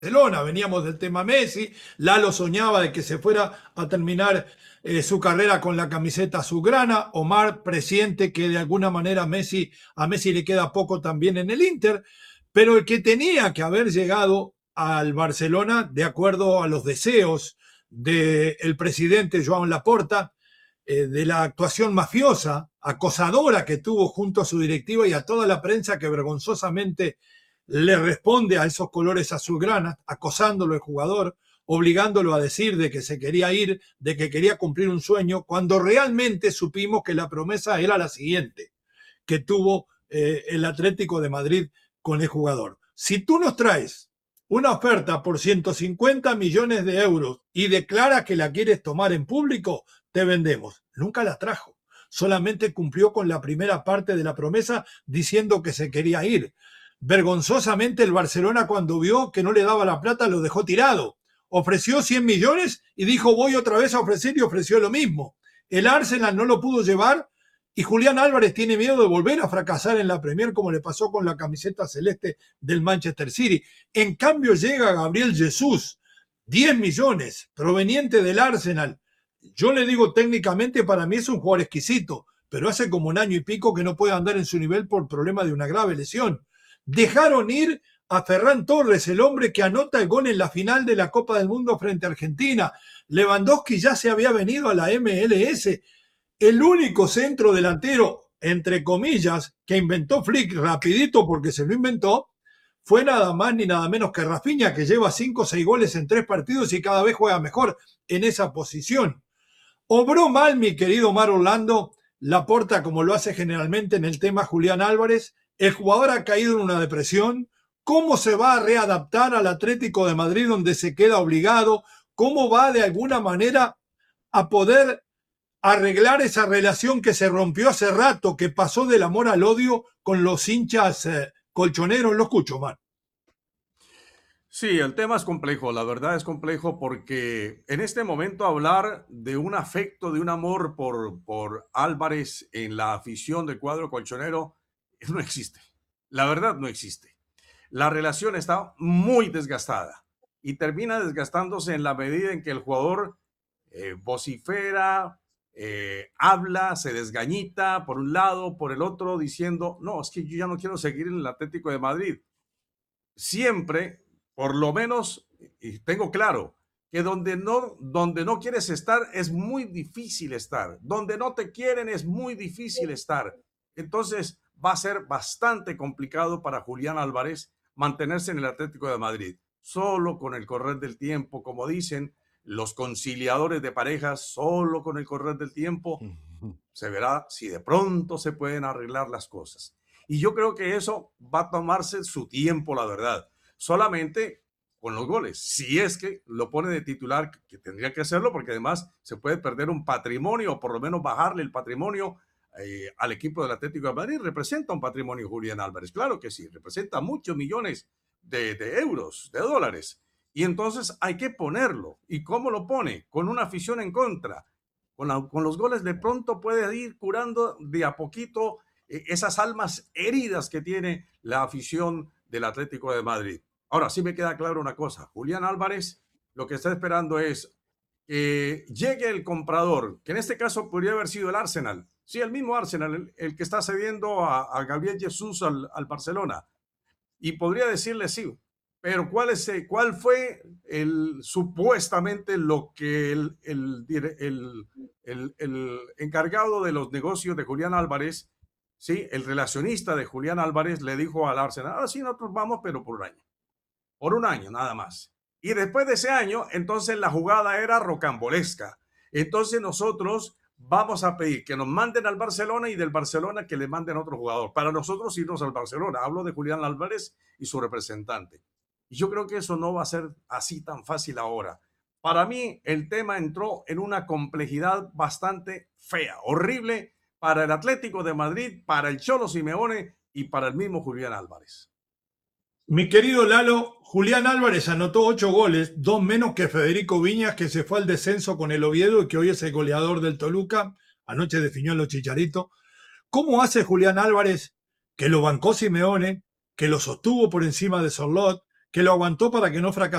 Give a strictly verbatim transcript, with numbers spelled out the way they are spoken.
Barcelona, veníamos del tema Messi, Lalo soñaba de que se fuera a terminar eh, su carrera con la camiseta azulgrana, Omar presiente que de alguna manera Messi, a Messi le queda poco también en el Inter, pero el que tenía que haber llegado al Barcelona de acuerdo a los deseos del presidente Joan Laporta, eh, de la actuación mafiosa, acosadora que tuvo junto a su directiva y a toda la prensa que vergonzosamente le responde a esos colores azulgranas, acosándolo el jugador, obligándolo a decir de que se quería ir, de que quería cumplir un sueño, cuando realmente supimos que la promesa era la siguiente, que tuvo eh, el Atlético de Madrid con el jugador. Si tú nos traes una oferta por ciento cincuenta millones de euros y declaras que la quieres tomar en público, te vendemos. Nunca la trajo. Solamente cumplió con la primera parte de la promesa diciendo que se quería ir. Vergonzosamente el Barcelona, cuando vio que no le daba la plata, lo dejó tirado. Ofreció cien millones y dijo voy otra vez a ofrecer y ofreció lo mismo. El Arsenal no lo pudo llevar y Julián Álvarez tiene miedo de volver a fracasar en la Premier como le pasó con la camiseta celeste del Manchester City. En cambio llega Gabriel Jesús, diez millones, proveniente del Arsenal. Yo le digo técnicamente, para mí es un jugador exquisito, pero hace como un año y pico que no puede andar en su nivel por problema de una grave lesión. Dejaron ir a Ferran Torres, el hombre que anota el gol en la final de la Copa del Mundo frente a Argentina. Lewandowski ya se había venido a la M L S. El único centro delantero, entre comillas, que inventó Flick rapidito porque se lo inventó, fue nada más ni nada menos que Rafinha, que lleva cinco o seis goles en tres partidos y cada vez juega mejor en esa posición. Obró mal, mi querido Omar Orlando, Laporta, como lo hace generalmente en el tema Julián Álvarez. El jugador ha caído en una depresión. ¿Cómo se va a readaptar al Atlético de Madrid donde se queda obligado? ¿Cómo va de alguna manera a poder arreglar esa relación que se rompió hace rato, que pasó del amor al odio con los hinchas eh, colchoneros? Lo escucho, man. Sí, el tema es complejo, la verdad es complejo porque en este momento hablar de un afecto, de un amor por, por Álvarez en la afición del cuadro colchonero no existe. La verdad no existe. La relación está muy desgastada y termina desgastándose en la medida en que el jugador eh, vocifera, eh, habla, se desgañita por un lado, por el otro, diciendo, no, es que yo ya no quiero seguir en el Atlético de Madrid. Siempre, por lo menos, y tengo claro, que donde no, donde no quieres estar es muy difícil estar. Donde no te quieren es muy difícil estar. Entonces va a ser bastante complicado para Julián Álvarez mantenerse en el Atlético de Madrid. Solo con el correr del tiempo, como dicen los conciliadores de parejas, solo con el correr del tiempo se verá si de pronto se pueden arreglar las cosas. Y yo creo que eso va a tomarse su tiempo, la verdad. Solamente con los goles. Si es que lo pone de titular, que tendría que hacerlo, porque además se puede perder un patrimonio, o por lo menos bajarle el patrimonio eh, al equipo del Atlético de Madrid. Representa un patrimonio Julián Álvarez. Claro que sí, representa muchos millones de, de euros, de dólares. Y entonces hay que ponerlo. ¿Y cómo lo pone? Con una afición en contra. Con, la, con los goles de pronto puede ir curando de a poquito eh, esas almas heridas que tiene la afición del Atlético de Madrid. Ahora sí me queda claro una cosa, Julián Álvarez lo que está esperando es que llegue el comprador, que en este caso podría haber sido el Arsenal, sí, el mismo Arsenal, el, el que está cediendo a, a Gabriel Jesús al, al Barcelona, y podría decirle sí, pero ¿cuál, es, cuál fue el, supuestamente lo que el, el, el, el, el encargado de los negocios de Julián Álvarez, sí, el relacionista de Julián Álvarez le dijo al Arsenal, ahora sí, nosotros vamos, pero por un año, por un año nada más. Y después de ese año, entonces la jugada era rocambolesca. Entonces nosotros vamos a pedir que nos manden al Barcelona y del Barcelona que le manden a otro jugador. Para nosotros irnos al Barcelona. Hablo de Julián Álvarez y su representante. Y yo creo que eso no va a ser así tan fácil ahora. Para mí, el tema entró en una complejidad bastante fea, horrible para el Atlético de Madrid, para el Cholo Simeone y para el mismo Julián Álvarez. Mi querido Lalo, Julián Álvarez anotó ocho goles, dos menos que Federico Viñas, que se fue al descenso con el Oviedo y que hoy es el goleador del Toluca. Anoche definió en los Chicharitos. ¿Cómo hace Julián Álvarez, que lo bancó Simeone, que lo sostuvo por encima de Sorlot, que lo aguantó para que no fracasara.